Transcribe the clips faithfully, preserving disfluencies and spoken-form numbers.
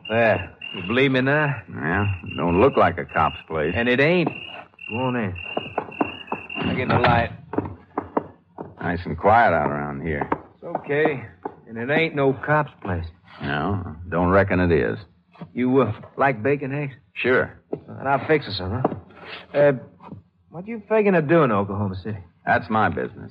There. You believe me now? Yeah, don't look like a cop's place. And it ain't. Go on in. I'll get the light. Nice and quiet out around here. It's okay. And it ain't no cop's place. No, don't reckon it is. You uh, like bacon eggs? Sure. And I'll fix us some, huh? Uh, what you figuring of doing in Oklahoma City? That's my business.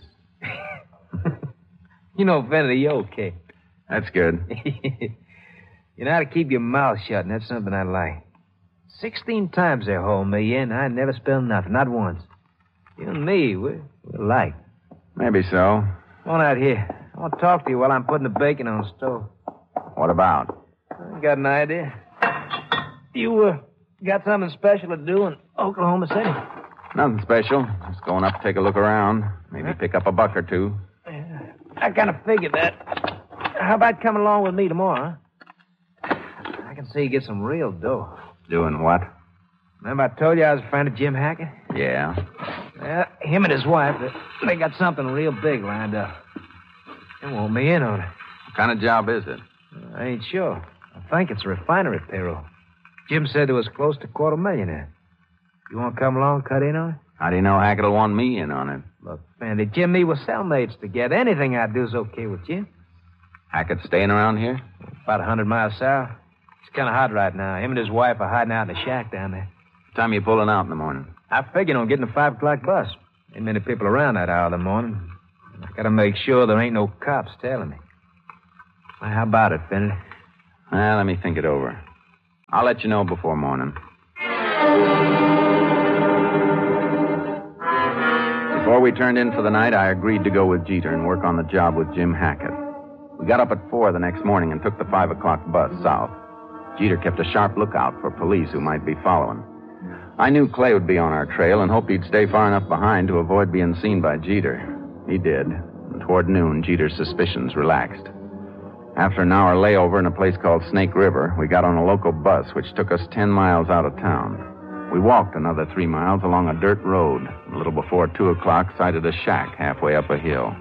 You know, Vanity, you're okay. That's good. You know how to keep your mouth shut, and that's something I like. Sixteen times they hauled me in. I never spilled nothing, not once. You and me, we're, we're alike. Maybe so. Come on out here. I want to talk to you while I'm putting the bacon on the stove. What about? I got an idea. You uh, got something special to do in Oklahoma City? Nothing special. Just going up to take a look around. Maybe huh? pick up a buck or two. Yeah, I kind of figured that. How about coming along with me tomorrow, huh? I can see you get some real dough. Doing what? Remember I told you I was a friend of Jim Hackett? Yeah. Well, him and his wife, they got something real big lined up. They want me in on it. What kind of job is it? I ain't sure. I think it's a refinery payroll. Jim said there was close to a quarter million in it. You want to come along, cut in on it? How do you know Hackett will want me in on it? Look, Fandy, Jim and me were cellmates together. Anything I do is okay with Jim. Hackett staying around here? About a hundred miles south. It's kind of hot right now. Him and his wife are hiding out in a shack down there. What time are you pulling out in the morning? I figured on getting a five o'clock bus. Ain't many people around that hour of the morning. I gotta make sure there ain't no cops tailing me. Well, how about it, Finley? Well, let me think it over. I'll let you know before morning. Before we turned in for the night, I agreed to go with Jeter and work on the job with Jim Hackett. We got up at four the next morning and took the five o'clock bus south. Jeter kept a sharp lookout for police who might be following. I knew Clay would be on our trail and hoped he'd stay far enough behind to avoid being seen by Jeter. He did. And toward noon, Jeter's suspicions relaxed. After an hour layover in a place called Snake River, we got on a local bus which took us ten miles out of town. We walked another three miles along a dirt road. A little before two o'clock, sighted a shack halfway up a hill.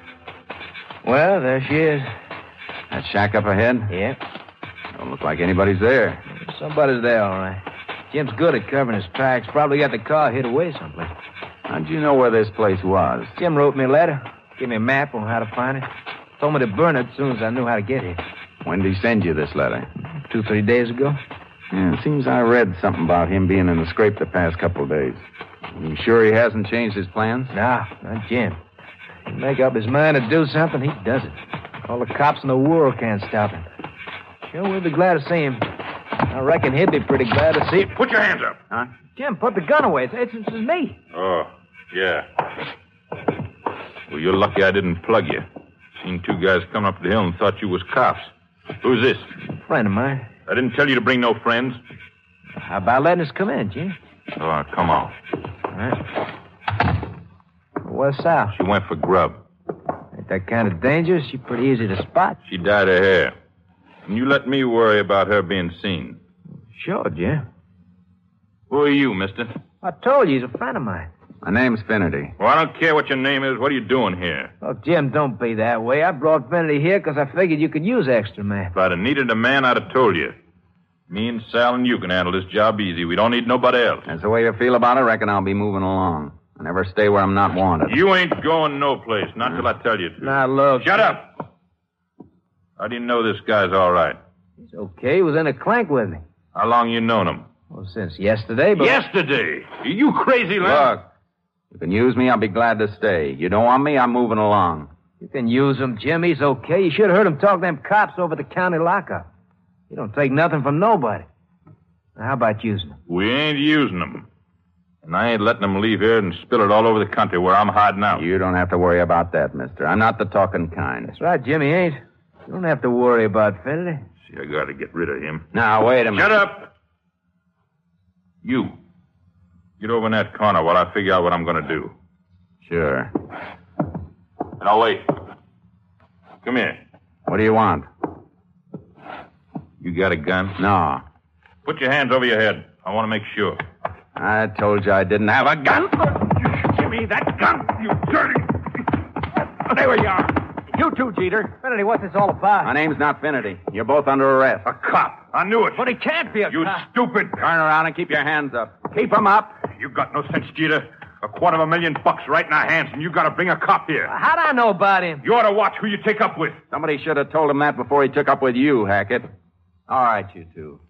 Well, there she is. That shack up ahead? Yeah. Don't look like anybody's there. Somebody's there, all right. Jim's good at covering his tracks. Probably got the car hid away someplace. How'd you know where this place was? Jim wrote me a letter. Gave me a map on how to find it. Told me to burn it as soon as I knew how to get here. When did he send you this letter? Two, three days ago. Yeah, it seems I read something about him being in the scrape the past couple of days. You sure he hasn't changed his plans? Nah, not Jim. He make up his mind to do something, he does it. All the cops in the world can't stop him. Sure, we'll be glad to see him. I reckon he'd be pretty glad to see... Put your hands up. Huh? Jim, put the gun away. It's, it's, it's me. Oh, yeah. Well, you're lucky I didn't plug you. Seen two guys come up the hill and thought you was cops. Who's this? A friend of mine. I didn't tell you to bring no friends. How about letting us come in, Jim? Oh, come on. All right. Where's Sal? She went for grub. Ain't that kind of dangerous? She's pretty easy to spot. She dyed her hair. And you let me worry about her being seen. Sure, Jim. Who are you, mister? I told you he's a friend of mine. My name's Finnerty. Well, I don't care what your name is. What are you doing here? Look, Jim, don't be that way. I brought Finnerty here because I figured you could use extra man. If I'd have needed a man, I'd have told you. Me and Sal and you can handle this job easy. We don't need nobody else. That's the way you feel about it. I reckon I'll be moving along. I never stay where I'm not wanted. You ain't going no place. Not till I tell you to. Now, look. Shut up! How do you know this guy's all right? He's okay. He was in a clank with me. How long you known him? Well, since yesterday, but... Yesterday? Are you crazy, lad? Look, you can use me, I'll be glad to stay. You don't want me, I'm moving along. You can use him, Jim. He's okay. You should have heard him talk to them cops over the county lockup. He don't take nothing from nobody. Now, how about using him? We ain't using him. And I ain't letting him leave here and spill it all over the country where I'm hiding out. You don't have to worry about that, mister. I'm not the talking kind. That's right, Jimmy ain't. You don't have to worry about Finnerty. See, I gotta get rid of him. Now, wait a minute. Shut up! You. Get over in that corner while I figure out what I'm gonna do. Sure. Now, wait. Come here. What do you want? You got a gun? No. Put your hands over your head. I want to make sure. I told you I didn't have a gun. You give me that gun, you dirty... There you are. You too, Jeter. Finity, what's this all about? My name's not Finity. You're both under arrest. A cop. I knew it. But he can't be a You cop. stupid. Turn around and keep your hands up. Keep 'em up. You got no sense, Jeter. A quarter of a million bucks right in our hands, and you got to bring a cop here. How'd I know about him? You ought to watch who you take up with. Somebody should have told him that before he took up with you, Hackett. All right, you two.